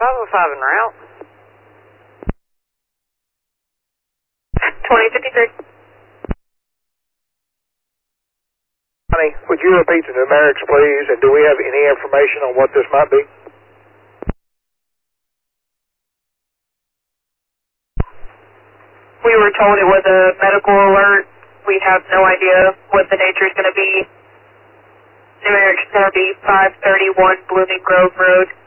505 en route. 2053. Honey, would you repeat the numerics, please, and do we have any information on what this might be? We were told it was a medical alert. We have no idea what the nature is going to be. Numerics is going to be 531 Blooming Grove Road.